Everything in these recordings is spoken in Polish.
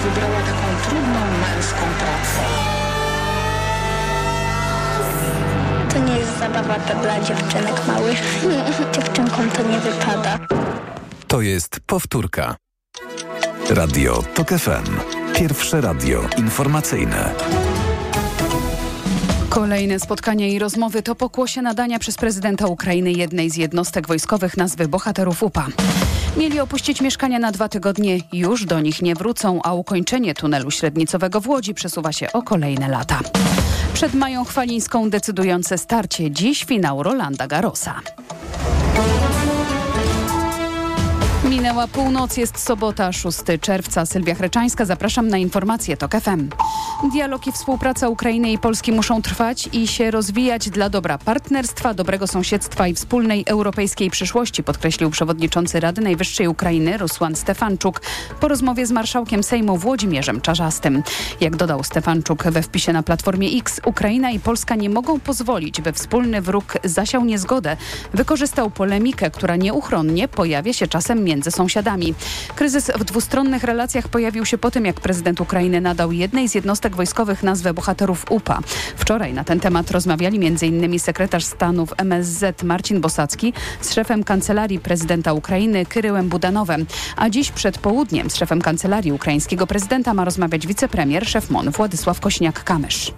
wybrała taką trudną, męską pracę. To nie jest zabawa dla dziewczynek małych. Dziewczynkom to nie wypada. To jest powtórka. Radio TOK FM. Pierwsze radio informacyjne. Kolejne spotkania i rozmowy to pokłosie nadania przez prezydenta Ukrainy jednej z jednostek wojskowych nazwy bohaterów UPA. Mieli opuścić mieszkania na 2 tygodnie, już do nich nie wrócą, a ukończenie tunelu średnicowego w Łodzi przesuwa się o kolejne lata. Przed Mają Chwalińską decydujące starcie, dziś finał Rolanda Garrosa. Minęła północ, jest sobota, 6 czerwca. Sylwia Chreczańska, zapraszam na informacje TOK FM. Dialog i współpraca Ukrainy i Polski muszą trwać i się rozwijać dla dobra partnerstwa, dobrego sąsiedztwa i wspólnej europejskiej przyszłości, podkreślił przewodniczący Rady Najwyższej Ukrainy Rusłan Stefanczuk po rozmowie z marszałkiem Sejmu Włodzimierzem Czarzastym. Jak dodał Stefanczuk we wpisie na Platformie X, Ukraina i Polska nie mogą pozwolić, by wspólny wróg zasiał niezgodę, wykorzystał polemikę, która nieuchronnie pojawia się czasem między sąsiadami. Kryzys w dwustronnych relacjach pojawił się po tym, jak prezydent Ukrainy nadał jednej z jednostek wojskowych nazwę bohaterów UPA. Wczoraj na ten temat rozmawiali m.in. sekretarz stanu w MSZ Marcin Bosacki z szefem Kancelarii Prezydenta Ukrainy Kyryłem Budanowem, a dziś przed południem z szefem Kancelarii ukraińskiego prezydenta ma rozmawiać wicepremier, szef MON Władysław Kośniak-Kamysz.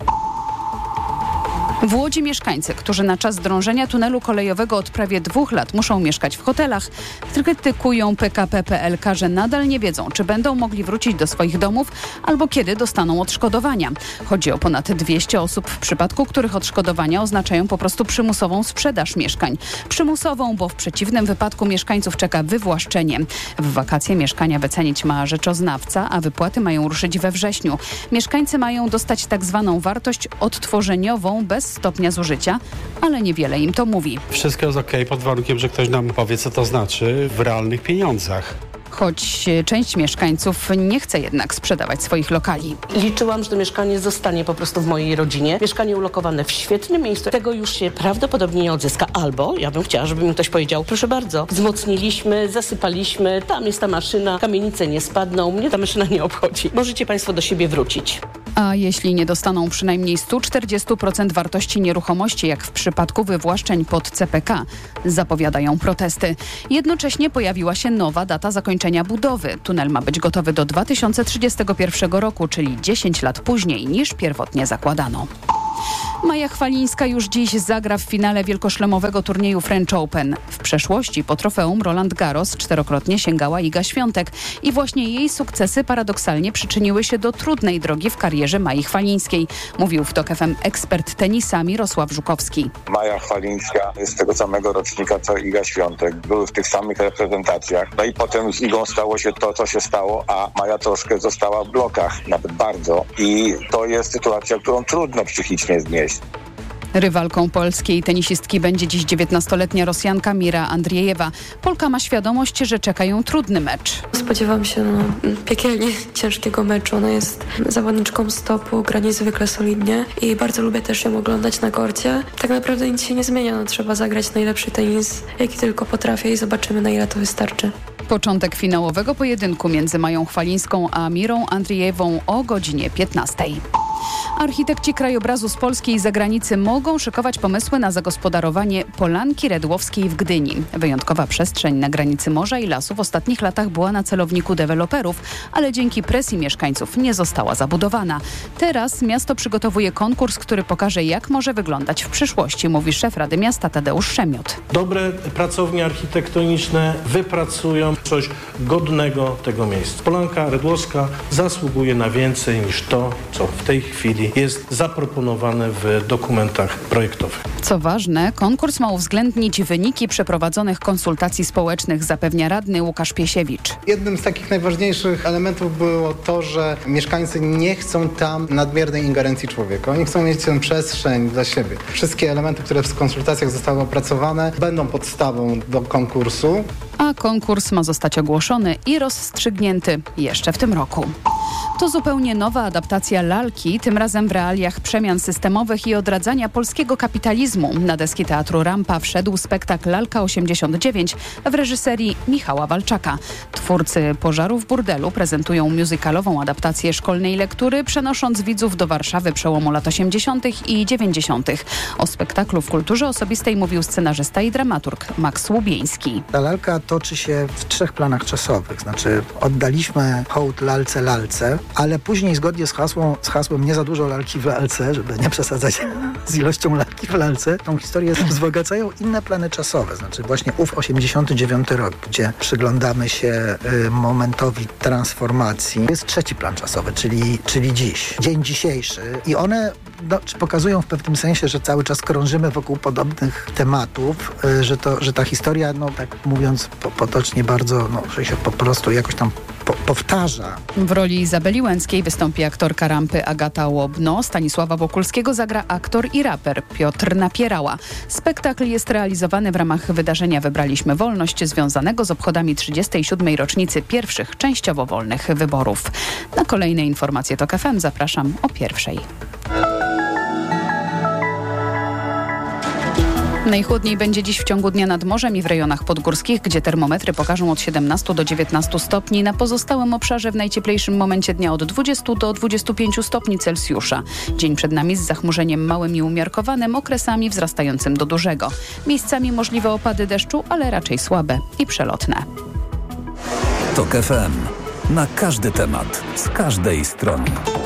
W Łodzi mieszkańcy, którzy na czas drążenia tunelu kolejowego od prawie 2 lat muszą mieszkać w hotelach, krytykują PKP PLK, że nadal nie wiedzą, czy będą mogli wrócić do swoich domów albo kiedy dostaną odszkodowania. Chodzi o ponad 200 osób, w przypadku których odszkodowania oznaczają po prostu przymusową sprzedaż mieszkań. Przymusową, bo w przeciwnym wypadku mieszkańców czeka wywłaszczenie. W wakacje mieszkania wycenić ma rzeczoznawca, a wypłaty mają ruszyć we wrześniu. Mieszkańcy mają dostać tak zwaną wartość odtworzeniową bez stopnia zużycia, ale niewiele im to mówi. Wszystko jest okej, pod warunkiem, że ktoś nam powie, co to znaczy w realnych pieniądzach. Choć część mieszkańców nie chce jednak sprzedawać swoich lokali. Liczyłam, że to mieszkanie zostanie po prostu w mojej rodzinie. Mieszkanie ulokowane w świetnym miejscu. Tego już się prawdopodobnie nie odzyska. Albo ja bym chciała, żeby mi ktoś powiedział, proszę bardzo, wzmocniliśmy, zasypaliśmy, tam jest ta maszyna, kamienice nie spadną, mnie ta maszyna nie obchodzi. Możecie Państwo do siebie wrócić. A jeśli nie dostaną przynajmniej 140% wartości nieruchomości, jak w przypadku wywłaszczeń pod CPK, zapowiadają protesty. Jednocześnie pojawiła się nowa data zakończenia budowy. Tunel ma być gotowy do 2031 roku, czyli 10 lat później niż pierwotnie zakładano. Maja Chwalińska już dziś zagra w finale wielkoszlemowego turnieju French Open. W przeszłości po trofeum Roland Garros 4-krotnie sięgała Iga Świątek i właśnie jej sukcesy paradoksalnie przyczyniły się do trudnej drogi w karierze Mai Chwalińskiej. Mówił w TOK FM ekspert tenisa Mirosław Żukowski. Maja Chwalińska jest tego samego rocznika co Iga Świątek. Były w tych samych reprezentacjach. No i potem z Igą stało się to, co się stało, a Maja troszkę została w blokach, nawet bardzo. I to jest sytuacja, którą trudno psychicznie znieść. Rywalką polskiej tenisistki będzie dziś 19-letnia Rosjanka Mira Andriejewa. Polka ma świadomość, że czeka ją trudny mecz. Spodziewam się piekielnie ciężkiego meczu. Ona jest zawodniczką stopu, gra niezwykle solidnie i bardzo lubię też ją oglądać na korcie. Tak naprawdę nic się nie zmienia. Trzeba zagrać najlepszy tenis, jaki tylko potrafię i zobaczymy, na ile to wystarczy. Początek finałowego pojedynku między Mają Chwalińską a Mirą Andriejewą o godzinie 15. Architekci krajobrazu z Polski i zagranicy mogą szykować pomysły na zagospodarowanie Polanki Redłowskiej w Gdyni. Wyjątkowa przestrzeń na granicy morza i lasu w ostatnich latach była na celowniku deweloperów, ale dzięki presji mieszkańców nie została zabudowana. Teraz miasto przygotowuje konkurs, który pokaże, jak może wyglądać w przyszłości, mówi szef Rady Miasta Tadeusz Szemmiot. Dobre pracownie architektoniczne wypracują coś godnego tego miejsca. Polanka Redłowska zasługuje na więcej niż to, co w tej chwili jest zaproponowane w dokumentach projektowych. Co ważne, konkurs ma uwzględnić wyniki przeprowadzonych konsultacji społecznych, zapewnia radny Łukasz Piesiewicz. Jednym z takich najważniejszych elementów było to, że mieszkańcy nie chcą tam nadmiernej ingerencji człowieka. Oni chcą mieć tę przestrzeń dla siebie. Wszystkie elementy, które w konsultacjach zostały opracowane, będą podstawą do konkursu. A konkurs ma zostać ogłoszony i rozstrzygnięty jeszcze w tym roku. To zupełnie nowa adaptacja lalki, tym razem razem w realiach przemian systemowych i odradzania polskiego kapitalizmu. Na deski Teatru Rampa wszedł spektakl Lalka 89 w reżyserii Michała Walczaka. Twórcy Pożaru w burdelu prezentują muzykalową adaptację szkolnej lektury, przenosząc widzów do Warszawy przełomu lat 80. i 90. O spektaklu w kulturze osobistej mówił scenarzysta i dramaturg Max Łubieński. Ta lalka toczy się w 3 planach czasowych. Znaczy oddaliśmy hołd lalce, ale później zgodnie z hasłem nie za dużo lalki w lalce, żeby nie przesadzać z ilością lalki w lalce, tą historię wzbogacają inne plany czasowe. Znaczy właśnie ów 89 rok, gdzie przyglądamy się momentowi transformacji. Jest 3 plan czasowy, czyli dziś, dzień dzisiejszy. I one pokazują w pewnym sensie, że cały czas krążymy wokół podobnych tematów, że ta historia, tak mówiąc potocznie bardzo, że się po prostu jakoś tam powtarza. W roli Izabeli Łęckiej wystąpi aktorka Rampy Agata Łobno. Stanisława Wokulskiego zagra aktor i raper Piotr Napierała. Spektakl jest realizowany w ramach wydarzenia Wybraliśmy Wolność, związanego z obchodami 37. rocznicy pierwszych częściowo wolnych wyborów. Na kolejne informacje TOK FM zapraszam o 1:00. Najchłodniej będzie dziś w ciągu dnia nad morzem i w rejonach podgórskich, gdzie termometry pokażą od 17 do 19 stopni. Na pozostałym obszarze w najcieplejszym momencie dnia od 20 do 25 stopni Celsjusza. Dzień przed nami z zachmurzeniem małym i umiarkowanym, okresami wzrastającym do dużego. Miejscami możliwe opady deszczu, ale raczej słabe i przelotne. TOK FM. Na każdy temat, z każdej strony.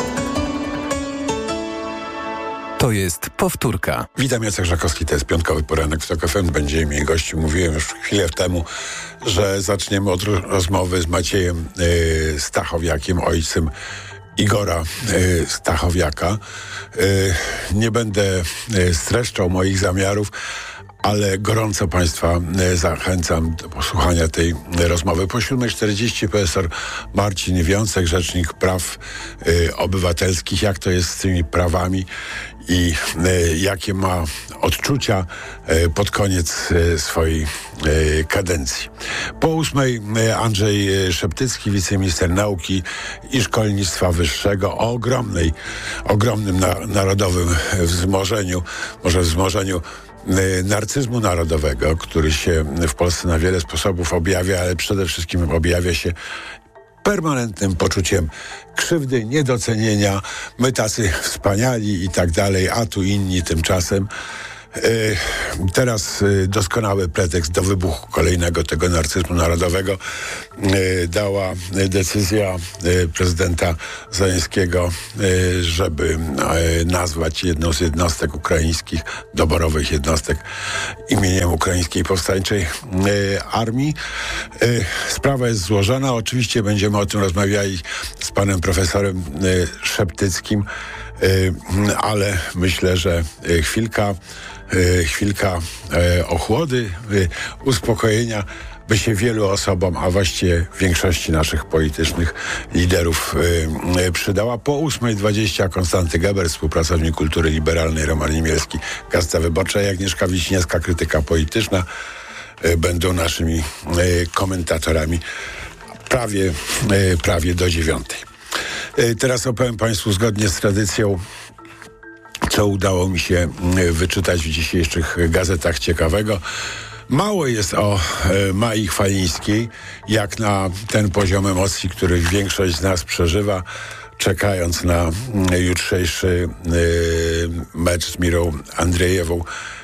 To jest powtórka. Witam, Jacek Żakowski, to jest piątkowy poranek w TOK FM. Będzie mi gościu. Mówiłem już chwilę temu, że zaczniemy od rozmowy z Maciejem Stachowiakiem, ojcem Igora Stachowiaka. Nie będę streszczał moich zamiarów, ale gorąco Państwa zachęcam do posłuchania tej rozmowy. Po 7:40 profesor Marcin Wiącek, rzecznik praw obywatelskich, jak to jest z tymi prawami i jakie ma odczucia pod koniec swojej kadencji. Po 8:00 Andrzej Szeptycki, wiceminister nauki i szkolnictwa wyższego, o ogromnym narodowym wzmożeniu, może wzmożeniu narcyzmu narodowego, który się w Polsce na wiele sposobów objawia, ale przede wszystkim objawia się permanentnym poczuciem krzywdy, niedocenienia, my tacy wspaniali i tak dalej, a tu inni tymczasem. Teraz doskonały pretekst do wybuchu kolejnego tego narcyzmu narodowego dała decyzja prezydenta Zełenskiego, żeby nazwać jedną z jednostek ukraińskich, doborowych jednostek, imieniem Ukraińskiej Powstańczej Armii. Sprawa jest złożona. Oczywiście będziemy o tym rozmawiali z panem profesorem Szeptyckim, ale myślę, że chwilka ochłody, uspokojenia by się wielu osobom, a właściwie większości naszych politycznych liderów przydała. Po 8:20 Konstanty Geber, współpracownik kultury liberalnej, Roman Imielski, Gazeta Wyborcza i Agnieszka Wiśniewska, krytyka polityczna, będą naszymi komentatorami prawie do 9:00. Teraz opowiem Państwu zgodnie z tradycją, co udało mi się wyczytać w dzisiejszych gazetach ciekawego. Mało jest o Mai Chwalińskiej, jak na ten poziom emocji, który większość z nas przeżywa, czekając na jutrzejszy mecz z Mirą Andrzejewą.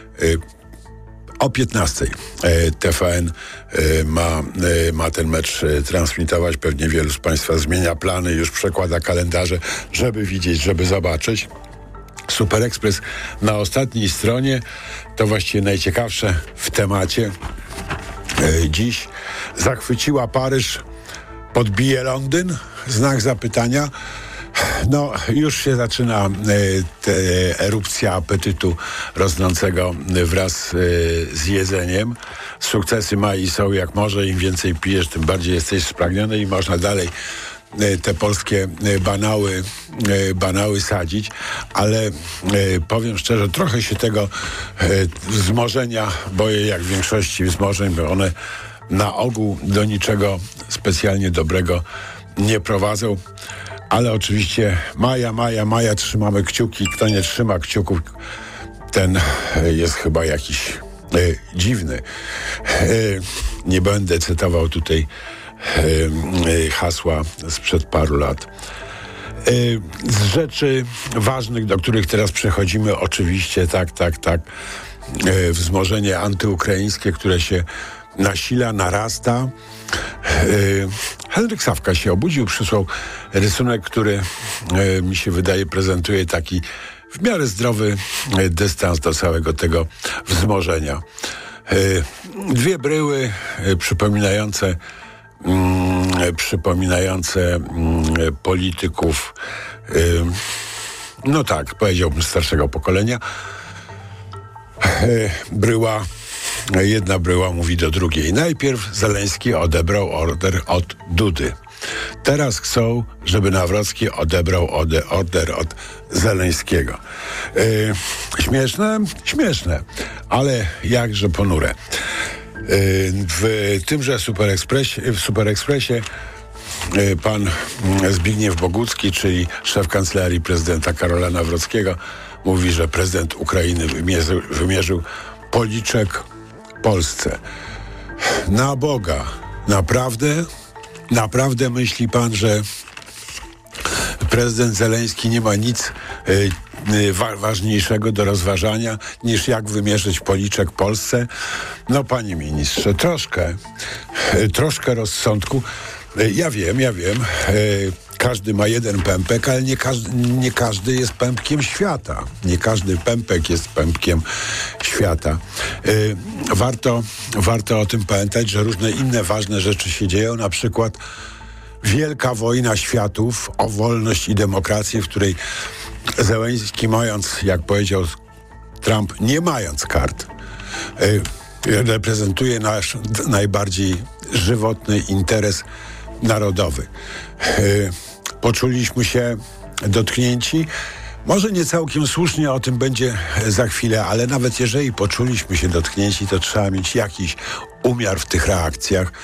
O 15:00 TVN ma ten mecz transmitować. Pewnie wielu z Państwa zmienia plany, już przekłada kalendarze, żeby widzieć, żeby zobaczyć. Super Express na ostatniej stronie, to właściwie najciekawsze w temacie. Dziś zachwyciła Paryż, podbije Londyn? Znak zapytania. No, już się zaczyna erupcja apetytu rosnącego wraz z jedzeniem. Sukcesy Mai są jak może, im więcej pijesz, tym bardziej jesteś spragniony i można dalej te polskie banały sadzić, ale powiem szczerze, trochę się tego wzmożenia boję, jak w większości wzmożeń, bo one na ogół do niczego specjalnie dobrego nie prowadzą. Ale oczywiście Maja, trzymamy kciuki. Kto nie trzyma kciuków, ten jest chyba jakiś dziwny. Nie będę cytował tutaj hasła sprzed paru lat. Z rzeczy ważnych, do których teraz przechodzimy, oczywiście tak, wzmożenie antyukraińskie, które się nasila, narasta. Henryk Sawka się obudził, przysłał rysunek, który mi się wydaje prezentuje taki w miarę zdrowy dystans do całego tego wzmożenia. Dwie bryły przypominające polityków, no tak, powiedziałbym starszego pokolenia. Jedna bryła mówi do drugiej. Najpierw Zeleński odebrał order od Dudy. Teraz chcą, żeby Nawrocki odebrał order od Zeleńskiego. Śmieszne, ale jakże ponure. W tymże Super Expressie pan Zbigniew Bogucki, czyli szef kancelarii prezydenta Karola Nawrockiego, mówi, że prezydent Ukrainy wymierzył policzek Polsce. Na Boga, naprawdę myśli pan, że prezydent Zeleński nie ma nic ważniejszego do rozważania, niż jak wymierzyć policzek Polsce? No, panie ministrze, troszkę rozsądku. Ja wiem. Każdy ma jeden pępek, ale nie każdy jest pępkiem świata. Nie każdy pępek jest pępkiem świata. Warto o tym pamiętać, że różne inne ważne rzeczy się dzieją, na przykład wielka wojna światów o wolność i demokrację, w której Zeleński, mając, jak powiedział Trump, nie mając kart, reprezentuje nasz najbardziej żywotny interes narodowy. Poczuliśmy się dotknięci. Może nie całkiem słusznie, o tym będzie za chwilę, ale nawet jeżeli poczuliśmy się dotknięci, to trzeba mieć jakiś umiar w tych reakcjach.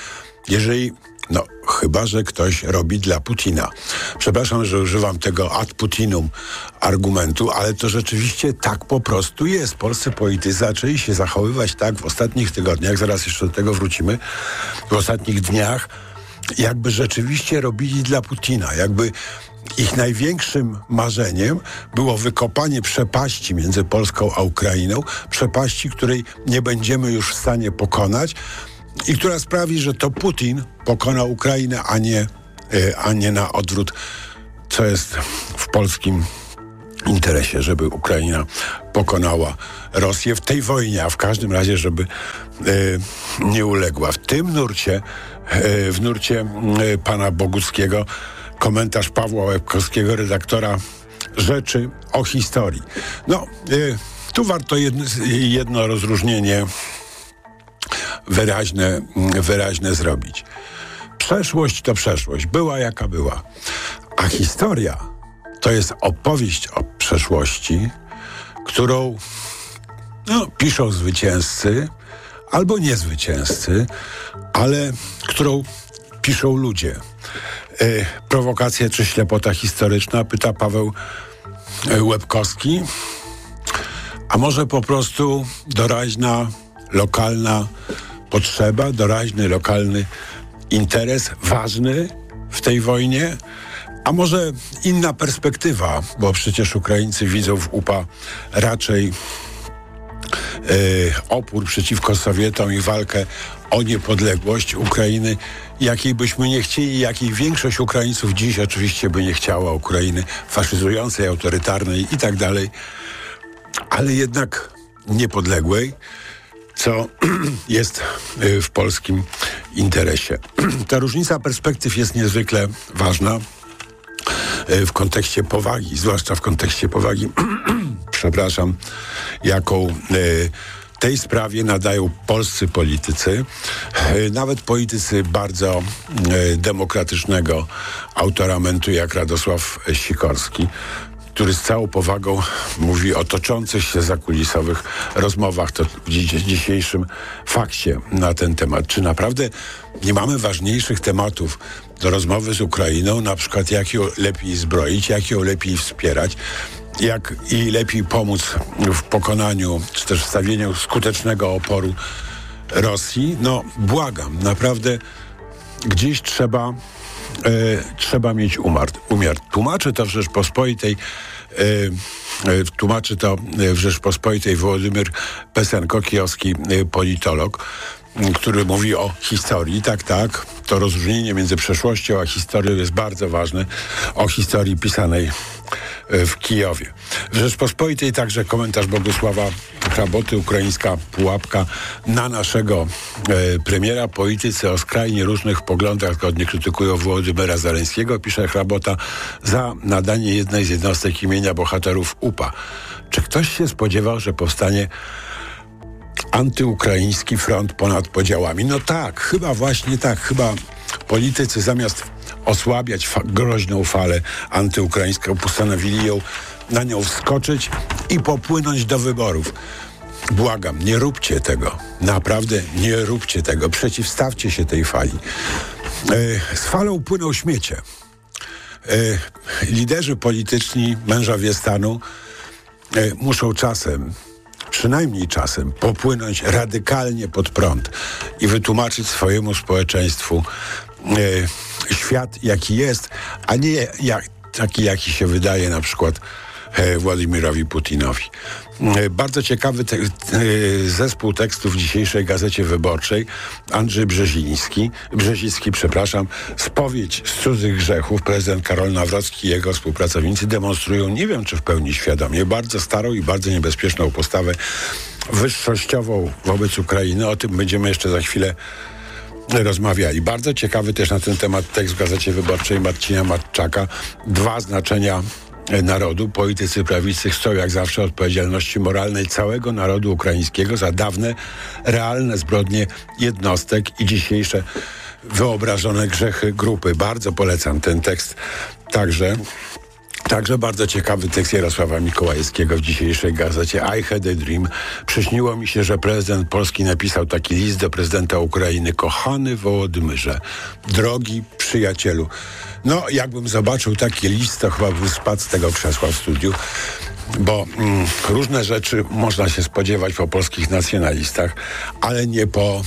Chyba że ktoś robi dla Putina. Przepraszam, że używam tego ad Putinum argumentu, ale to rzeczywiście tak po prostu jest. Polscy politycy zaczęli się zachowywać tak w ostatnich tygodniach, zaraz jeszcze do tego wrócimy, w ostatnich dniach, jakby rzeczywiście robili dla Putina, jakby ich największym marzeniem było wykopanie przepaści między Polską a Ukrainą, przepaści, której nie będziemy już w stanie pokonać i która sprawi, że to Putin pokona Ukrainę, a nie na odwrót, co jest w polskim interesie, żeby Ukraina pokonała Rosję w tej wojnie, a w każdym razie, żeby nie uległa. W tym nurcie, w nurcie pana Boguckiego, komentarz Pawła Łebkowskiego, redaktora Rzeczy o historii. Tu warto jedno rozróżnienie wyraźne zrobić. Przeszłość to przeszłość. Była jaka była. A historia to jest opowieść o przeszłości, którą piszą zwycięzcy albo niezwycięzcy, ale którą piszą ludzie. Prowokacja czy ślepota historyczna, pyta Paweł Łebkowski. A może po prostu doraźna, lokalna potrzeba, doraźny, lokalny interes ważny w tej wojnie? A może inna perspektywa, bo przecież Ukraińcy widzą w UPA raczej opór przeciwko Sowietom i walkę o niepodległość Ukrainy, jakiej byśmy nie chcieli, jakiej większość Ukraińców dziś oczywiście by nie chciała, Ukrainy faszyzującej, autorytarnej i tak dalej, ale jednak niepodległej, co jest w polskim interesie. Ta różnica perspektyw jest niezwykle ważna w kontekście powagi, zwłaszcza w kontekście powagi, jaką tej sprawie nadają polscy politycy, nawet politycy bardzo demokratycznego autoramentu jak Radosław Sikorski. który z całą powagą mówi o toczących się zakulisowych rozmowach to w dzisiejszym fakcie na ten temat. Czy naprawdę nie mamy ważniejszych tematów do rozmowy z Ukrainą, na przykład jak ją lepiej zbroić, jak ją lepiej wspierać, jak i lepiej pomóc w pokonaniu, czy też wstawieniu skutecznego oporu Rosji? No, błagam, naprawdę gdzieś trzeba mieć umiar. Tłumaczy to w Rzeczpospolitej Wołodymyr Pesenko-Kijowski, politolog, który mówi o historii. Tak, to rozróżnienie między przeszłością a historią jest bardzo ważne. O historii pisanej w Kijowie. W Rzeczpospolitej także komentarz Bogusława Hraboty, ukraińska pułapka na naszego premiera. Politycy o skrajnie różnych poglądach zgodnie krytykują Wołodymyra Zełenskiego, pisze Hrabota, za nadanie jednej z jednostek imienia bohaterów UPA. Czy ktoś się spodziewał, że powstanie antyukraiński front ponad podziałami? No tak, chyba właśnie tak. Chyba politycy zamiast osłabiać groźną falę antyukraińską postanowili na nią wskoczyć i popłynąć do wyborów. Błagam, nie róbcie tego. Naprawdę nie róbcie tego. Przeciwstawcie się tej fali. Z falą płyną śmiecie. Liderzy polityczni, mężowie stanu muszą przynajmniej czasem popłynąć radykalnie pod prąd i wytłumaczyć swojemu społeczeństwu świat jaki jest, a nie taki jaki się wydaje na przykład Władimirowi Putinowi. Bardzo ciekawy zespół tekstów w dzisiejszej Gazecie Wyborczej. Andrzej Brzeziński, spowiedź z cudzych grzechów. Prezydent Karol Nawrocki i jego współpracownicy demonstrują, nie wiem czy w pełni świadomie, bardzo starą i bardzo niebezpieczną postawę wyższościową wobec Ukrainy. O tym będziemy jeszcze za chwilę rozmawiali. Bardzo ciekawy też na ten temat tekst w Gazecie Wyborczej Marcina Matczaka. 2 znaczenia narodu. Politycy prawicy chcą jak zawsze odpowiedzialności moralnej całego narodu ukraińskiego za dawne, realne zbrodnie jednostek i dzisiejsze wyobrażone grzechy grupy. Bardzo polecam ten tekst. Także bardzo ciekawy tekst Jarosława Mikołajewskiego w dzisiejszej gazecie I had a dream. Przyśniło mi się, że prezydent Polski napisał taki list do prezydenta Ukrainy. Kochany Wołodymyrze, drogi przyjacielu. No, jakbym zobaczył taki list, to chyba bym spadł z tego krzesła w studiu, bo różne rzeczy można się spodziewać po polskich nacjonalistach, ale nie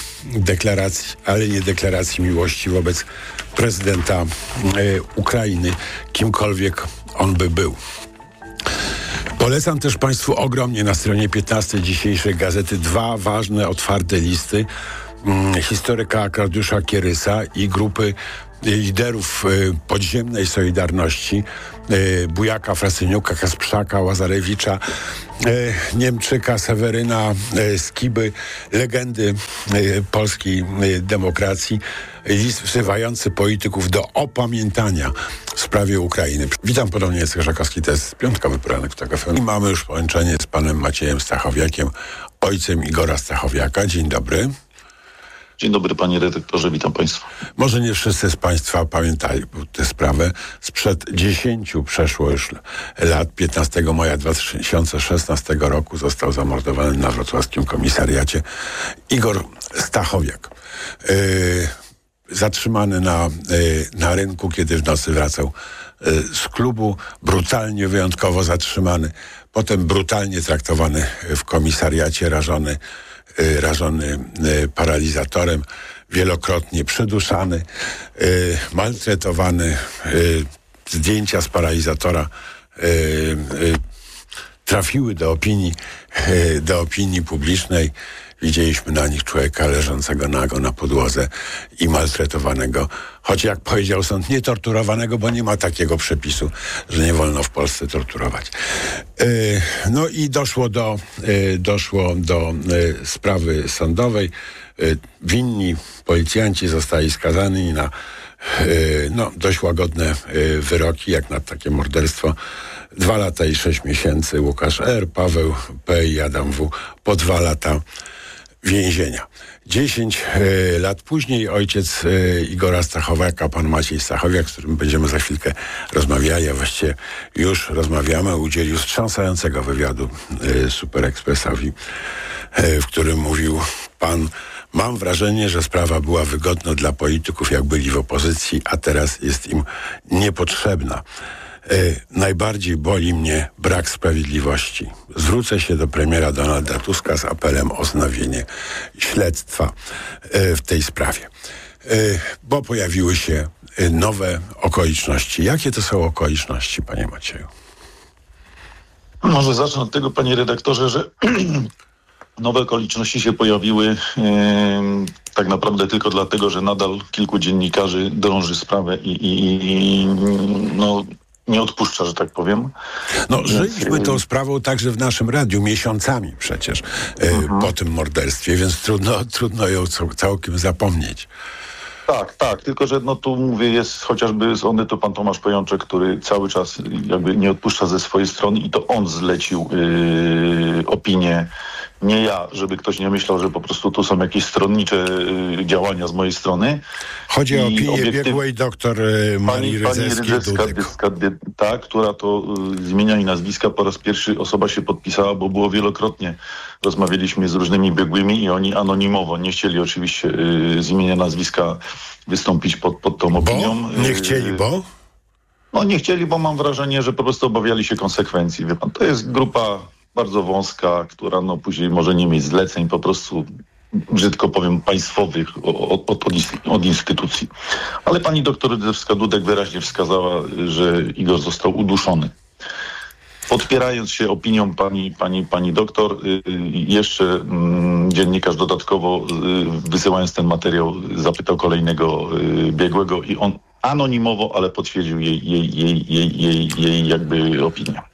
deklaracji miłości wobec prezydenta Ukrainy, kimkolwiek on by był. Polecam też Państwu ogromnie na stronie 15 dzisiejszej gazety 2 ważne, otwarte listy historyka Arkadiusza Kierysa i grupy liderów podziemnej Solidarności, Bujaka, Frasyniuka, Kasprzaka, Łazarewicza, Niemczyka, Seweryna, Skiby, legendy polskiej demokracji. List wzywający polityków do opamiętania w sprawie Ukrainy. Witam ponownie, Jacek Żakowski, to jest piątkowy poranek w TOK FM. I mamy już połączenie z panem Maciejem Stachowiakiem, ojcem Igora Stachowiaka. Dzień dobry. Dzień dobry, panie redaktorze, witam państwa. Może nie wszyscy z państwa pamiętali tę sprawę. Sprzed 10 przeszło już lat, 15 maja 2016 roku został zamordowany na wrocławskim komisariacie Igor Stachowiak. Zatrzymany na rynku, kiedy w nocy wracał z klubu, brutalnie, wyjątkowo zatrzymany, potem brutalnie traktowany w komisariacie, rażony paralizatorem, wielokrotnie przyduszany, maltretowany. Zdjęcia z paralizatora trafiły do opinii publicznej. Widzieliśmy na nich człowieka leżącego nago na podłodze i maltretowanego, choć jak powiedział sąd, nie torturowanego, bo nie ma takiego przepisu, że nie wolno w Polsce torturować. No i doszło do sprawy sądowej. Winni policjanci zostali skazani na dość łagodne wyroki, jak na takie morderstwo. 2 lata i 6 miesięcy Łukasz R., Paweł P. i Adam W. po 2 lata więzienia. 10 lat później ojciec Igora Stachowiaka, pan Maciej Stachowiak, z którym będziemy za chwilkę rozmawiali, a właściwie już rozmawiamy, udzielił wstrząsającego wywiadu Super Expressowi, w którym mówił pan: mam wrażenie, że sprawa była wygodna dla polityków, jak byli w opozycji, a teraz jest im niepotrzebna. Najbardziej boli mnie brak sprawiedliwości. Zwrócę się do premiera Donalda Tuska z apelem o wznowienie śledztwa w tej sprawie. Bo pojawiły się nowe okoliczności. Jakie to są okoliczności, panie Macieju? Może zacznę od tego, panie redaktorze, że nowe okoliczności się pojawiły tak naprawdę tylko dlatego, że nadal kilku dziennikarzy drąży sprawę i nie odpuszcza, że tak powiem. No, żyliśmy tą sprawą także w naszym radiu miesiącami przecież po tym morderstwie, więc trudno ją całkiem zapomnieć. Tak, tylko że tu mówię, jest chociażby z Onytu pan Tomasz Pojączek, który cały czas jakby nie odpuszcza ze swojej strony i to on zlecił opinię, nie ja, żeby ktoś nie myślał, że po prostu tu są jakieś stronnicze działania z mojej strony. Chodzi o opinię biegłej doktor Marii Rydzeskiej-Dudek. Tak, która to z imienia i nazwiska po raz pierwszy osoba się podpisała, bo było wielokrotnie. Rozmawialiśmy z różnymi biegłymi i oni anonimowo nie chcieli oczywiście z imienia nazwiska wystąpić pod tą opinią. Nie chcieli, bo? No nie chcieli, bo mam wrażenie, że po prostu obawiali się konsekwencji. Wie pan, to jest grupa bardzo wąska, która później może nie mieć zleceń, po prostu, brzydko powiem, państwowych od instytucji. Ale pani doktor Rydzewska-Dudek wyraźnie wskazała, że Igor został uduszony. Podpierając się opinią pani doktor, jeszcze dziennikarz dodatkowo, wysyłając ten materiał, zapytał kolejnego biegłego i on anonimowo, ale potwierdził jej jakby opinię.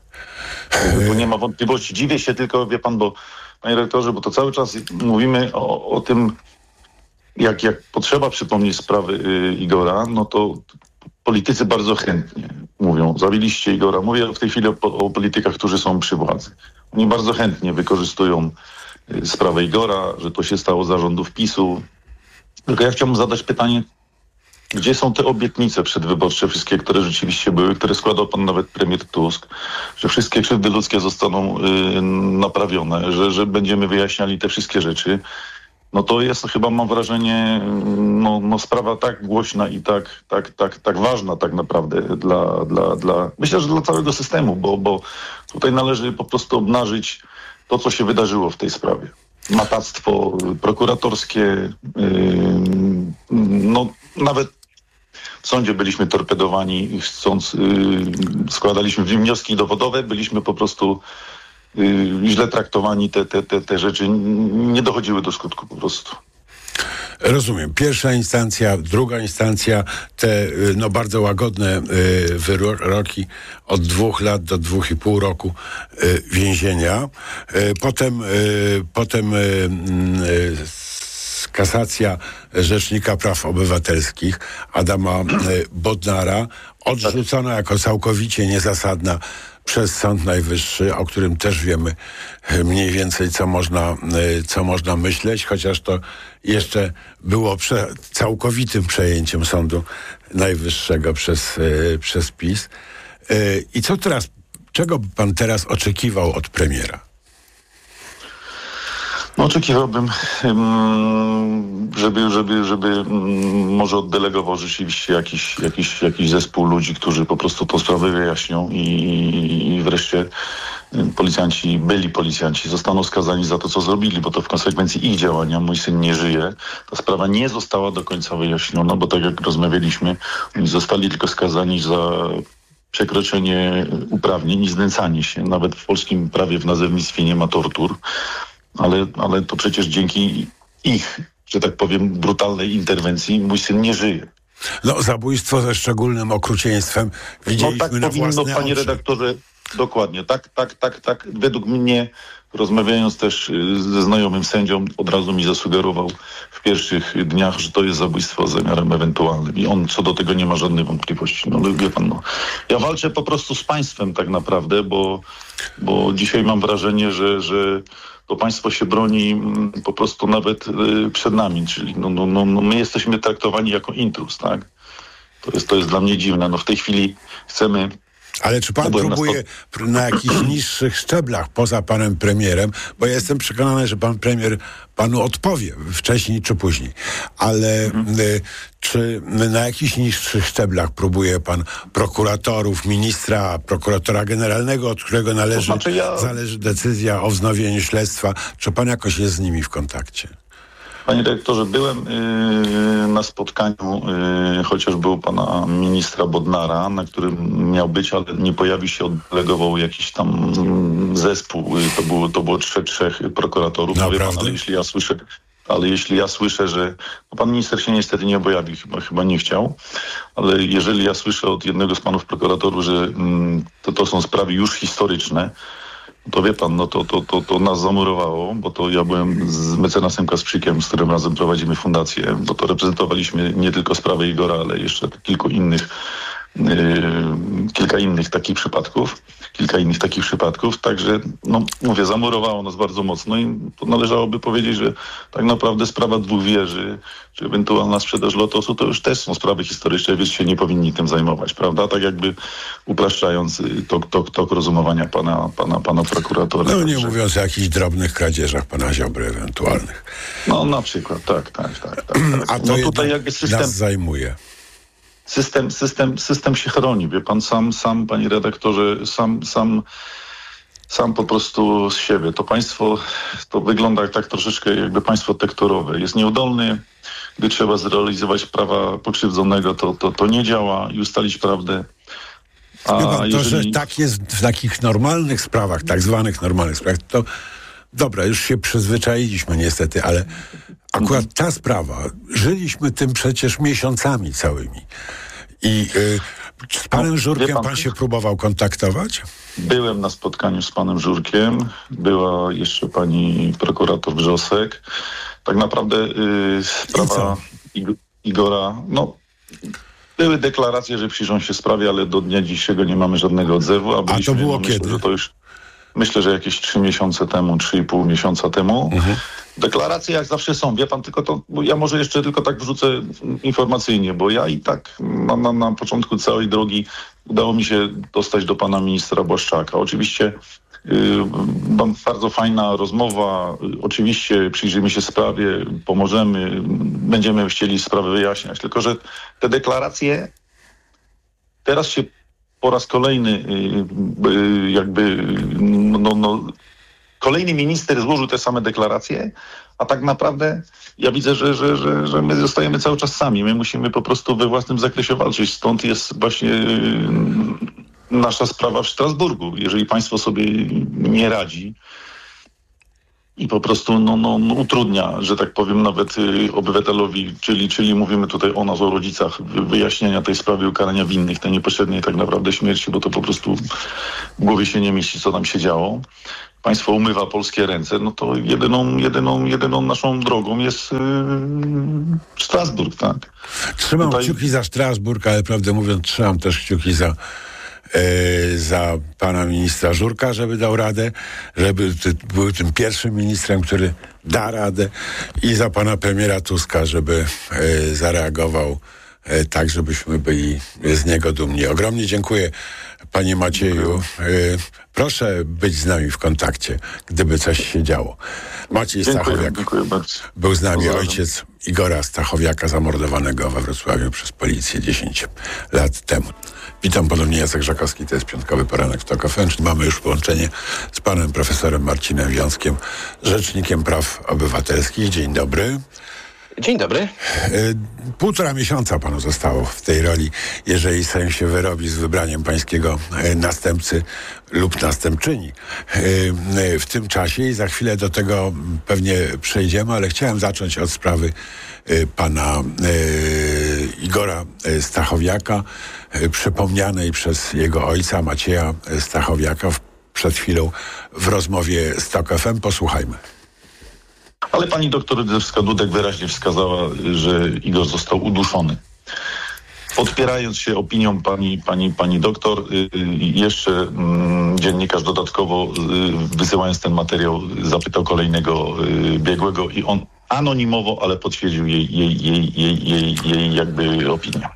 Tu nie ma wątpliwości. Dziwię się tylko, wie pan, bo panie rektorze, bo to cały czas mówimy o tym, jak potrzeba przypomnieć sprawy Igora, no to politycy bardzo chętnie mówią, zawiliście Igora. Mówię w tej chwili o politykach, którzy są przy władzy. Oni bardzo chętnie wykorzystują sprawę Igora, że to się stało za rządów PiS-u. Tylko ja chciałbym zadać pytanie, gdzie są te obietnice przedwyborcze, wszystkie, które rzeczywiście były, które składał pan nawet premier Tusk, że wszystkie krzywdy ludzkie zostaną naprawione, że będziemy wyjaśniali te wszystkie rzeczy. No to jest chyba, mam wrażenie, sprawa tak głośna i tak ważna tak naprawdę dla myślę, że dla całego systemu, bo tutaj należy po prostu obnażyć to, co się wydarzyło w tej sprawie. Matactwo prokuratorskie, nawet w sądzie byliśmy torpedowani, składaliśmy wnioski dowodowe, byliśmy po prostu źle traktowani, te rzeczy nie dochodziły do skutku po prostu. Rozumiem. Pierwsza instancja, druga instancja, te bardzo łagodne wyroki od 2 lat do 2,5 roku więzienia. Potem kasacja Rzecznika Praw Obywatelskich Adama Bodnara, odrzucona jako całkowicie niezasadna przez Sąd Najwyższy, o którym też wiemy mniej więcej, co można myśleć, chociaż to jeszcze było całkowitym przejęciem Sądu Najwyższego przez PiS. I co teraz, czego by pan teraz oczekiwał od premiera? Oczekiwałbym, żeby może oddelegował rzeczywiście jakiś zespół ludzi, którzy po prostu tą sprawę wyjaśnią i wreszcie byli policjanci zostaną skazani za to, co zrobili, bo to w konsekwencji ich działania. Mój syn nie żyje. Ta sprawa nie została do końca wyjaśniona, bo tak jak rozmawialiśmy, oni zostali tylko skazani za przekroczenie uprawnień i znęcanie się. Nawet w polskim prawie w nazewnictwie nie ma tortur. Ale to przecież dzięki ich, że tak powiem, brutalnej interwencji mój syn nie żyje. Zabójstwo ze szczególnym okrucieństwem widzieliśmy tak na własne oczy. Panie redaktorze, dokładnie. Tak. Według mnie, rozmawiając też ze znajomym sędzią, od razu mi zasugerował w pierwszych dniach, że to jest zabójstwo z zamiarem ewentualnym. I on co do tego nie ma żadnej wątpliwości. Wie pan, ja walczę po prostu z państwem tak naprawdę, bo dzisiaj mam wrażenie, że to państwo się broni po prostu nawet przed nami, czyli my jesteśmy traktowani jako intruz, tak? To jest dla mnie dziwne. No w tej chwili chcemy... Ale czy pan próbuje na jakichś niższych szczeblach poza panem premierem, bo ja jestem przekonany, że pan premier panu odpowie wcześniej czy później, ale czy na jakichś niższych szczeblach próbuje pan prokuratorów, ministra, prokuratora generalnego, od którego zależy decyzja o wznowieniu śledztwa, czy pan jakoś jest z nimi w kontakcie? Panie dyrektorze, byłem na spotkaniu chociażby u pana ministra Bodnara, na którym miał być, ale nie pojawił się, oddelegował jakiś tam zespół. To było trzech prokuratorów. Mówię pan, ale jeśli ja słyszę, że... No pan minister się niestety nie pojawił, chyba nie chciał, ale jeżeli ja słyszę od jednego z panów prokuratorów, że to są sprawy już historyczne, to wie pan, no to nas zamurowało, bo to ja byłem z mecenasem Kasprzykiem, z którym razem prowadzimy fundację, bo to reprezentowaliśmy nie tylko sprawę Igora, ale jeszcze kilka innych takich przypadków, także mówię, zamurowało nas bardzo mocno i to należałoby powiedzieć, że tak naprawdę sprawa 2 wieży, czy ewentualna sprzedaż Lotosu, to już też są sprawy historyczne, więc się nie powinni tym zajmować, prawda? Tak jakby upraszczając tok rozumowania pana prokuratora. No nie mówiąc o jakichś drobnych kradzieżach pana Ziobry ewentualnych. No na przykład, tak. A to tutaj jakby system nas zajmuje. System się chroni, wie pan, sam panie redaktorze, sam po prostu z siebie. To państwo, to wygląda tak troszeczkę jakby państwo tektorowe. Jest nieudolny, gdy trzeba zrealizować prawa pokrzywdzonego, to nie działa i ustalić prawdę. Że tak jest w takich normalnych sprawach, tak zwanych normalnych sprawach, to dobra, już się przyzwyczailiśmy niestety, ale akurat ta sprawa, żyliśmy tym przecież miesiącami całymi. I z panem Żurkiem pan się próbował kontaktować? Byłem na spotkaniu z panem Żurkiem, była jeszcze pani prokurator Wrzosek. Tak naprawdę sprawa Igora, były deklaracje, że przyjrzą się sprawie, ale do dnia dzisiejszego nie mamy żadnego odzewu. A to było kiedy? Myślę, że jakieś 3 miesiące temu, 3,5 miesiąca temu. Deklaracje jak zawsze są, wie pan, tylko bo ja może jeszcze tylko tak wrzucę informacyjnie, bo ja i tak na początku całej drogi udało mi się dostać do pana ministra Błaszczaka. Oczywiście bardzo fajna rozmowa, oczywiście przyjrzymy się sprawie, pomożemy, będziemy chcieli sprawę wyjaśniać, tylko że te deklaracje teraz się po raz kolejny kolejny minister złożył te same deklaracje, a tak naprawdę ja widzę, że my zostajemy cały czas sami. My musimy po prostu we własnym zakresie walczyć. Stąd jest właśnie nasza sprawa w Strasburgu. Jeżeli państwo sobie nie radzi i po prostu utrudnia, że tak powiem, nawet obywatelowi, czyli mówimy tutaj o nas, o rodzicach, wyjaśnienia tej sprawy, ukarania winnych, tej niepotrzebnej tak naprawdę śmierci, bo to po prostu w głowie się nie mieści, co tam się działo. Państwo umywa polskie ręce, no to jedyną naszą drogą jest Strasburg, tak? Trzymam kciuki za Strasburg, ale prawdę mówiąc trzymam też kciuki za pana ministra Żurka, żeby dał radę, żeby był tym pierwszym ministrem, który da radę, i za pana premiera Tuska, żeby zareagował tak, żebyśmy byli z niego dumni. Ogromnie dziękuję, panie Macieju. Proszę być z nami w kontakcie, gdyby coś się działo. Maciej Stachowiak był z nami, ojciec Igora Stachowiaka, zamordowanego we Wrocławiu przez policję 10 lat temu. Witam ponownie, Jacek Żakowski, to jest piątkowy poranek w TOK FM. Mamy już połączenie z panem profesorem Marcinem Wiązkiem, rzecznikiem praw obywatelskich. Dzień dobry. Dzień dobry. 1,5 miesiąca panu zostało w tej roli, jeżeli Sejm się wyrobi z wybraniem pańskiego następcy lub następczyni w tym czasie i za chwilę do tego pewnie przejdziemy, ale chciałem zacząć od sprawy pana Igora Stachowiaka, przypomnianej przez jego ojca Macieja Stachowiaka przed chwilą w rozmowie z TOK FM. Posłuchajmy. Ale pani doktor Rydzyfska-Dudek wyraźnie wskazała, że Igor został uduszony. podpierając się opinią pani doktor, jeszcze dziennikarz dodatkowo wysyłając ten materiał zapytał kolejnego biegłego i on anonimowo, ale potwierdził jej jakby opinię.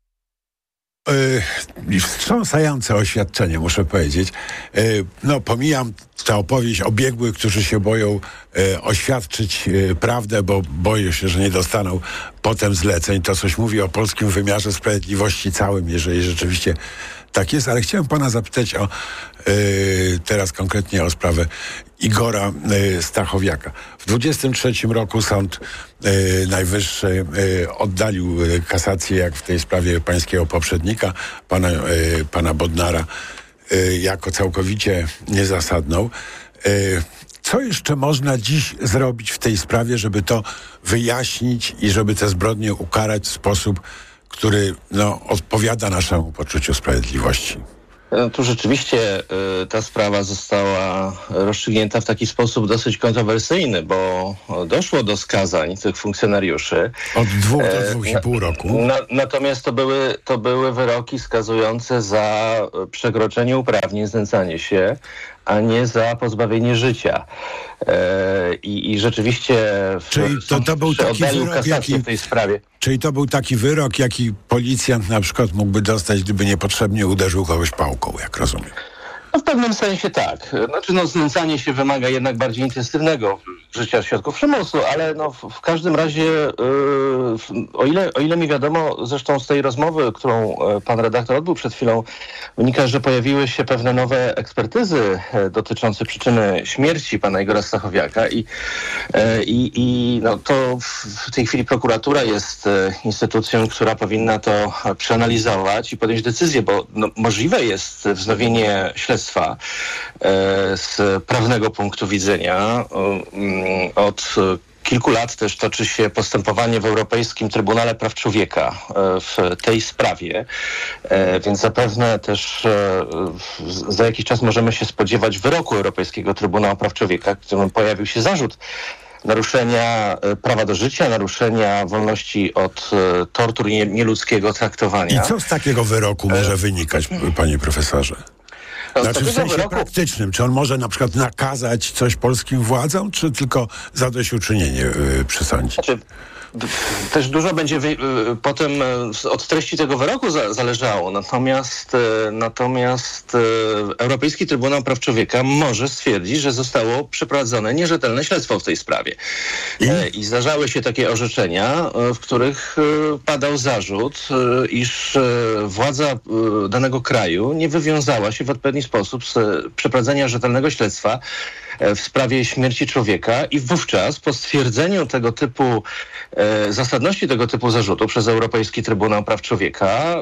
Wstrząsające oświadczenie, muszę powiedzieć. Pomijam tę opowieść o biegłych, którzy się boją oświadczyć prawdę, bo boją się, że nie dostaną potem zleceń. To coś mówi o polskim wymiarze sprawiedliwości całym, jeżeli rzeczywiście tak jest. Ale chciałem pana zapytać teraz konkretnie o sprawę Igora Stachowiaka. W 23 roku Sąd Najwyższy oddalił kasację, jak w tej sprawie pańskiego poprzednika, pana Bodnara, jako całkowicie niezasadną. Co jeszcze można dziś zrobić w tej sprawie, żeby to wyjaśnić i żeby te zbrodnie ukarać w sposób, który odpowiada naszemu poczuciu sprawiedliwości? Tu rzeczywiście ta sprawa została rozstrzygnięta w taki sposób dosyć kontrowersyjny, bo doszło do skazań tych funkcjonariuszy. Od 2 do 2,5 roku. Natomiast to były wyroki skazujące za przekroczenie uprawnień, znęcanie się, a nie za pozbawienie życia. I rzeczywiście to był taki wyrok, w tej sprawie. Czyli to był taki wyrok, jaki policjant na przykład mógłby dostać, gdyby niepotrzebnie uderzył kogoś pałką, jak rozumiem. W pewnym sensie tak. Znęcanie się wymaga jednak bardziej intensywnego życia świadków przymusu, ale w każdym razie, o ile mi wiadomo, zresztą z tej rozmowy, którą pan redaktor odbył przed chwilą, wynika, że pojawiły się pewne nowe ekspertyzy dotyczące przyczyny śmierci pana Igora Stachowiaka i to w tej chwili prokuratura jest instytucją, która powinna to przeanalizować i podjąć decyzję, bo możliwe jest wznowienie śledztwa z prawnego punktu widzenia. Od kilku lat też toczy się postępowanie w Europejskim Trybunale Praw Człowieka w tej sprawie, więc zapewne też za jakiś czas możemy się spodziewać wyroku Europejskiego Trybunału Praw Człowieka, w którym pojawił się zarzut naruszenia prawa do życia, naruszenia wolności od tortur i nieludzkiego traktowania. I co z takiego wyroku może wynikać, panie profesorze? Znaczy w sensie praktycznym. Czy on może na przykład nakazać coś polskim władzom, czy tylko zadośćuczynienie przysądzić? Też dużo będzie potem od treści tego wyroku zależało. Natomiast Europejski Trybunał Praw Człowieka może stwierdzić, że zostało przeprowadzone nierzetelne śledztwo w tej sprawie. I zdarzały się takie orzeczenia, w których padał zarzut, iż władza danego kraju nie wywiązała się w odpowiedni sposób z przeprowadzenia rzetelnego śledztwa w sprawie śmierci człowieka i wówczas po stwierdzeniu tego typu zasadności tego typu zarzutu przez Europejski Trybunał Praw Człowieka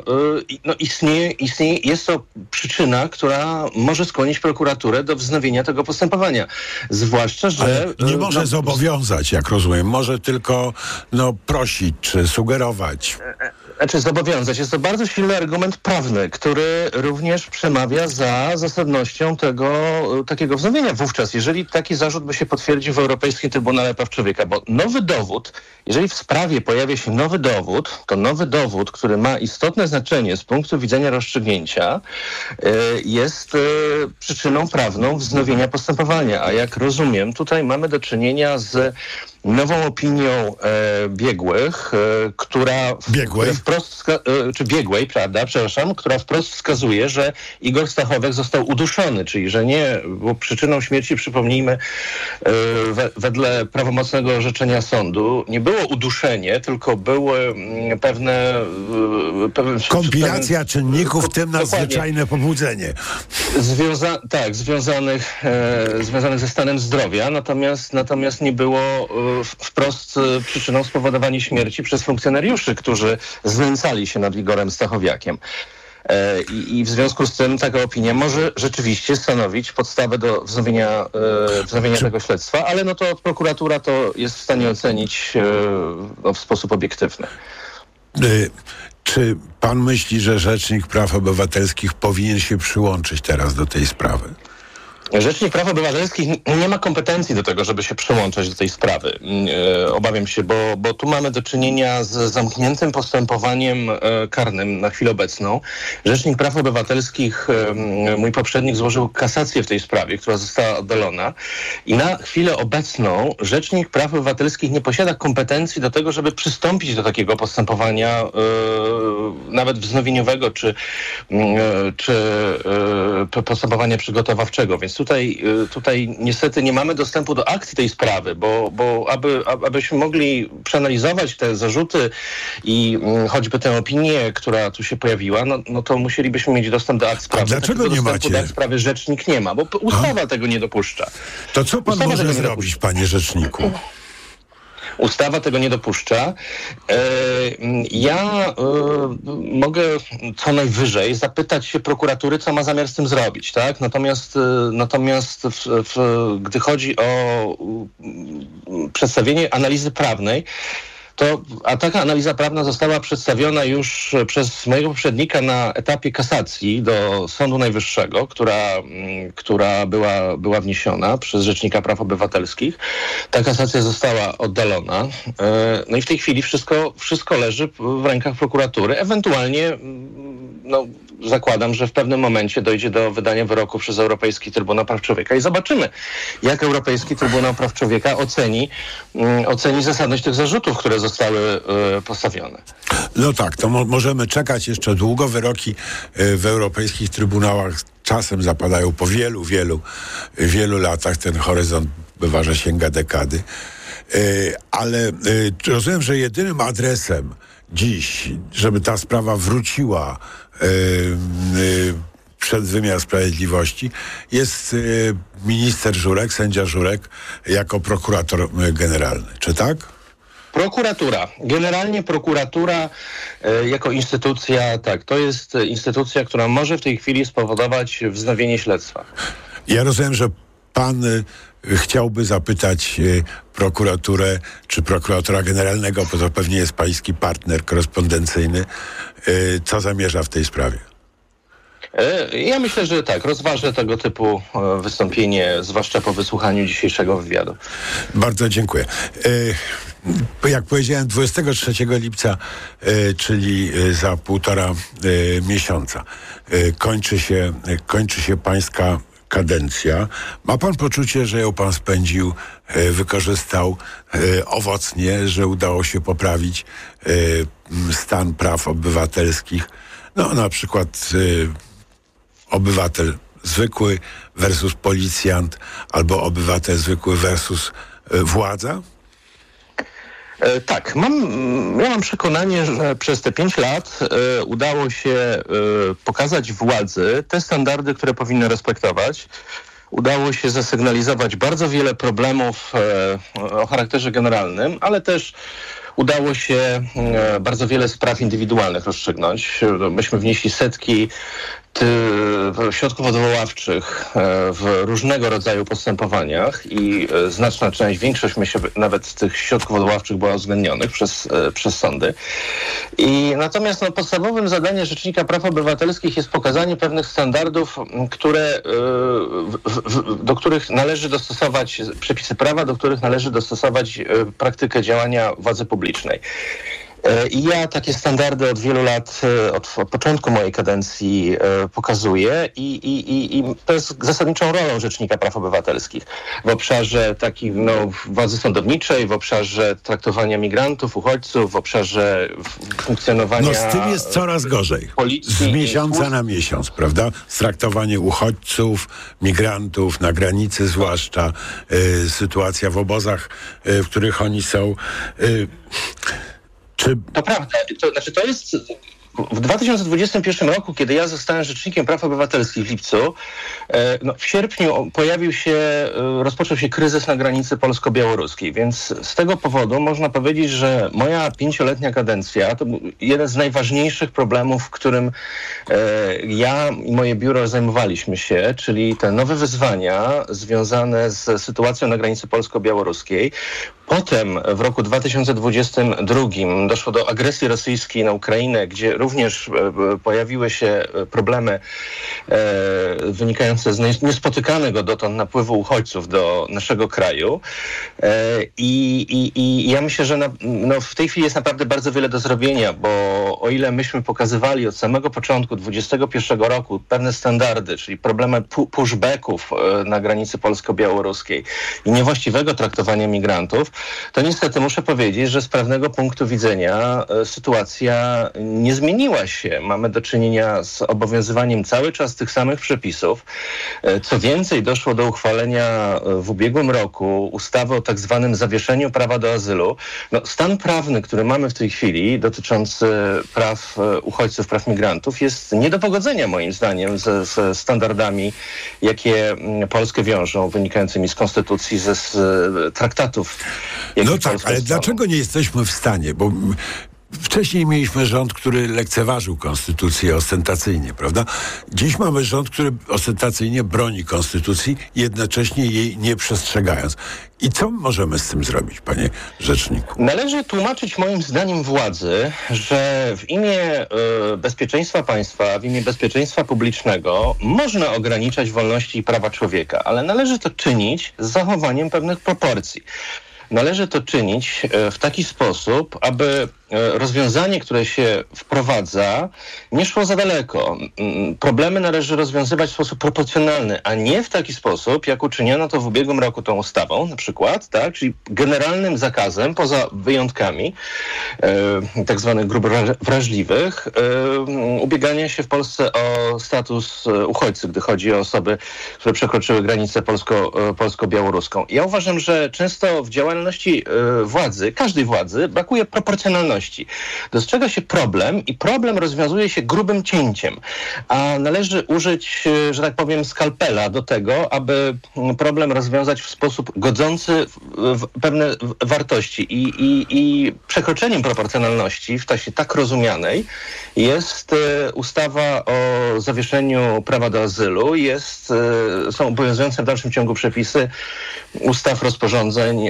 jest to przyczyna, która może skłonić prokuraturę do wznowienia tego postępowania. Zwłaszcza, że... Ale nie może zobowiązać, jak rozumiem. Może tylko prosić czy sugerować. Zobowiązać. Jest to bardzo silny argument prawny, który również przemawia za zasadnością takiego wznowienia wówczas, jeżeli taki zarzut by się potwierdził w Europejskim Trybunale Praw Człowieka, bo nowy dowód, jeżeli w sprawie pojawia się nowy dowód, to nowy dowód, który ma istotne znaczenie z punktu widzenia rozstrzygnięcia, jest przyczyną prawną wznowienia postępowania. A jak rozumiem, tutaj mamy do czynienia z nową opinią biegłych, która która wprost wskazuje, że Igor Stachowiak został uduszony, czyli że nie, bo przyczyną śmierci, przypomnijmy, wedle prawomocnego orzeczenia sądu nie było uduszenie, tylko były pewne kompilacja czynników, w tym nadzwyczajne pobudzenie. Związanych ze stanem zdrowia, natomiast nie było wprost przyczyną spowodowania śmierci przez funkcjonariuszy, którzy znęcali się nad Igorem Stachowiakiem. I w związku z tym taka opinia może rzeczywiście stanowić podstawę do wznowienia tego śledztwa, ale to prokuratura to jest w stanie ocenić w sposób obiektywny. Czy pan myśli, że Rzecznik Praw Obywatelskich powinien się przyłączyć teraz do tej sprawy? Rzecznik Praw Obywatelskich nie ma kompetencji do tego, żeby się przyłączać do tej sprawy. Obawiam się, bo tu mamy do czynienia z zamkniętym postępowaniem karnym na chwilę obecną. Rzecznik Praw Obywatelskich, mój poprzednik, złożył kasację w tej sprawie, która została oddalona. I na chwilę obecną Rzecznik Praw Obywatelskich nie posiada kompetencji do tego, żeby przystąpić do takiego postępowania, nawet wznowieniowego, czy postępowania przygotowawczego. Więc tutaj niestety nie mamy dostępu do akcji tej sprawy, bo abyśmy mogli przeanalizować te zarzuty i choćby tę opinię, która tu się pojawiła, no to musielibyśmy mieć dostęp do akt sprawy. A dlaczego nie macie? Do akt sprawy rzecznik nie ma, bo ustawa tego nie dopuszcza. To co pan może zrobić, panie rzeczniku? Ustawa tego nie dopuszcza. Ja mogę co najwyżej zapytać się prokuratury, co ma zamiar z tym zrobić, tak? Natomiast gdy chodzi o przedstawienie analizy prawnej, a taka analiza prawna została przedstawiona już przez mojego poprzednika na etapie kasacji do Sądu Najwyższego, która była wniesiona przez Rzecznika Praw Obywatelskich. Ta kasacja została oddalona. No i w tej chwili wszystko leży w rękach prokuratury. Ewentualnie zakładam, że w pewnym momencie dojdzie do wydania wyroku przez Europejski Trybunał Praw Człowieka i zobaczymy, jak Europejski Trybunał Praw Człowieka oceni zasadność tych zarzutów, które zostały postawione. No tak, to możemy czekać jeszcze długo. Wyroki w europejskich trybunałach czasem zapadają po wielu latach. Ten horyzont bywa, że sięga dekady. Ale rozumiem, że jedynym adresem dziś, żeby ta sprawa wróciła przed wymiar sprawiedliwości, jest minister Żurek, sędzia Żurek, jako prokurator generalny. Czy tak? Prokuratura. Generalnie prokuratura jako instytucja, tak, to jest instytucja, która może w tej chwili spowodować wznowienie śledztwa. Ja rozumiem, że pan chciałby zapytać prokuraturę, czy prokuratora generalnego, bo to pewnie jest pański partner korespondencyjny, co zamierza w tej sprawie. Ja myślę, że tak, rozważę tego typu wystąpienie, zwłaszcza po wysłuchaniu dzisiejszego wywiadu. Bardzo dziękuję. Jak powiedziałem, 23 lipca, czyli za 1,5 miesiąca, kończy się pańska kadencja. Ma pan poczucie, że ją pan spędził, wykorzystał owocnie, że udało się poprawić stan praw obywatelskich? No, na przykład obywatel zwykły versus policjant, albo obywatel zwykły versus władza? Tak, ja mam przekonanie, że przez te 5 lat udało się pokazać władzy te standardy, które powinny respektować. Udało się zasygnalizować bardzo wiele problemów o charakterze generalnym, ale też udało się bardzo wiele spraw indywidualnych rozstrzygnąć. Myśmy wnieśli setki środków odwoławczych w różnego rodzaju postępowaniach i znaczna część, większość nawet tych środków odwoławczych była uwzględnionych przez sądy. Natomiast podstawowym zadaniem Rzecznika Praw Obywatelskich jest pokazanie pewnych standardów, do których należy dostosować przepisy prawa, do których należy dostosować praktykę działania władzy publicznej. I ja takie standardy od wielu lat, od początku mojej kadencji pokazuję i to jest zasadniczą rolą Rzecznika Praw Obywatelskich w obszarze takiej władzy sądowniczej, w obszarze traktowania migrantów, uchodźców, w obszarze funkcjonowania... No z tym jest coraz gorzej. Policji, z miesiąca na miesiąc, prawda? Traktowanie uchodźców, migrantów, na granicy zwłaszcza, sytuacja w obozach, w których oni są... To prawda. To jest... W 2021 roku, kiedy ja zostałem Rzecznikiem Praw Obywatelskich w lipcu, w sierpniu rozpoczął się kryzys na granicy polsko-białoruskiej, więc z tego powodu można powiedzieć, że moja 5-letnia kadencja to był jeden z najważniejszych problemów, którym ja i moje biuro zajmowaliśmy się, czyli te nowe wyzwania związane z sytuacją na granicy polsko-białoruskiej. Potem w roku 2022 doszło do agresji rosyjskiej na Ukrainę, gdzie również pojawiły się problemy wynikające z niespotykanego dotąd napływu uchodźców do naszego kraju. I ja myślę, że w tej chwili jest naprawdę bardzo wiele do zrobienia, bo o ile myśmy pokazywali od samego początku 2021 roku pewne standardy, czyli problemy pushbacków na granicy polsko-białoruskiej i niewłaściwego traktowania migrantów, to niestety muszę powiedzieć, że z prawnego punktu widzenia sytuacja nie zmieniła się. Mamy do czynienia z obowiązywaniem cały czas tych samych przepisów. Co więcej, doszło do uchwalenia w ubiegłym roku ustawy o tak zwanym zawieszeniu prawa do azylu. Stan prawny, który mamy w tej chwili dotyczący praw uchodźców, praw migrantów jest nie do pogodzenia moim zdaniem ze standardami, jakie Polskę wiążą, wynikającymi z konstytucji, z traktatów. No tak, ale dlaczego nie jesteśmy w stanie, bo wcześniej mieliśmy rząd, który lekceważył konstytucję ostentacyjnie, prawda? Dziś mamy rząd, który ostentacyjnie broni konstytucji, jednocześnie jej nie przestrzegając. I co możemy z tym zrobić, panie rzeczniku? Należy tłumaczyć moim zdaniem władzy, że w imię bezpieczeństwa państwa, w imię bezpieczeństwa publicznego można ograniczać wolności i prawa człowieka, ale należy to czynić z zachowaniem pewnych proporcji. Należy to czynić w taki sposób, aby rozwiązanie, które się wprowadza, nie szło za daleko. Problemy należy rozwiązywać w sposób proporcjonalny, a nie w taki sposób, jak uczyniono to w ubiegłym roku tą ustawą, na przykład, tak, czyli generalnym zakazem, poza wyjątkami tak zwanych grup wrażliwych, ubiegania się w Polsce o status uchodźcy, gdy chodzi o osoby, które przekroczyły granicę polsko-białoruską. Ja uważam, że często w działalności władzy, każdej władzy, brakuje proporcjonalności. Dostrzega się problem i problem rozwiązuje się grubym cięciem, a należy użyć, że tak powiem, skalpela do tego, aby problem rozwiązać w sposób godzący w pewne wartości i przekroczeniem proporcjonalności w czasie tak rozumianej jest ustawa o zawieszeniu prawa do azylu, są obowiązujące w dalszym ciągu przepisy ustaw, rozporządzeń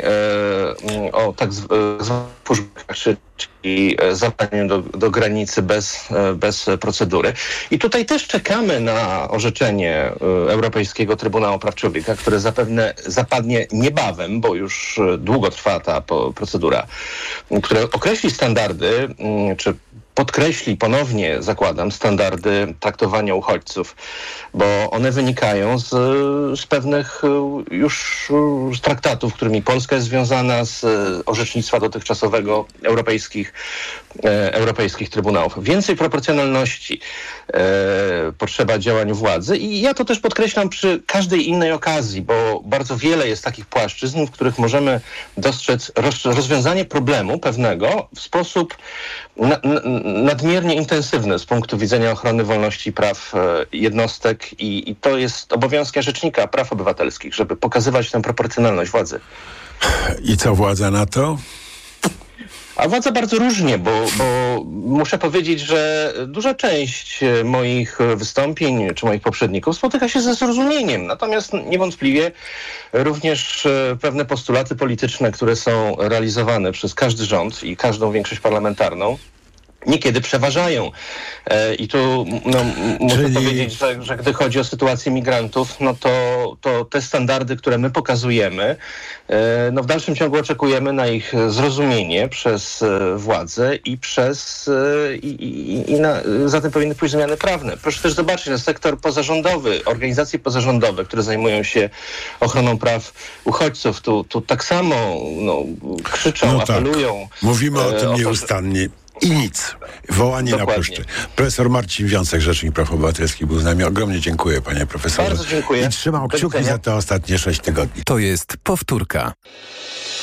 o tak zwanych pushbackach, czyli zabraniu do granicy bez procedury. I tutaj też czekamy na orzeczenie Europejskiego Trybunału Praw Człowieka, które zapewne zapadnie niebawem, bo już długo trwa ta procedura, które określi standardy, czy podkreśli ponownie, zakładam, standardy traktowania uchodźców, bo one wynikają z pewnych już traktatów, którymi Polska jest związana, z orzecznictwa dotychczasowego europejskich trybunałów. Więcej proporcjonalności potrzeba działań władzy i ja to też podkreślam przy każdej innej okazji, bo bardzo wiele jest takich płaszczyzn, w których możemy dostrzec rozwiązanie problemu pewnego w sposób nadmiernie intensywny z punktu widzenia ochrony wolności i praw jednostek i to jest obowiązkiem Rzecznika Praw Obywatelskich, żeby pokazywać tę proporcjonalność władzy. I co władza na to? A władza bardzo różnie, bo muszę powiedzieć, że duża część moich wystąpień czy moich poprzedników spotyka się ze zrozumieniem. Natomiast niewątpliwie również pewne postulaty polityczne, które są realizowane przez każdy rząd i każdą większość parlamentarną, niekiedy przeważają. I tu muszę powiedzieć, że gdy chodzi o sytuację migrantów, to te standardy, które my pokazujemy, w dalszym ciągu oczekujemy na ich zrozumienie przez władzę i za tym powinny pójść zmiany prawne. Proszę też zobaczyć, na sektor pozarządowy, organizacje pozarządowe, które zajmują się ochroną praw uchodźców, tu tak samo krzyczą, apelują. Mówimy o tym nieustannie. I nic. Wołanie Dokładnie. Na puszczy. Profesor Marcin Wiącek, Rzecznik Praw Obywatelskich, był z nami. Ogromnie dziękuję, panie profesorze. Bardzo dziękuję. I trzymam kciuki za te ostatnie 6 tygodni. To jest powtórka.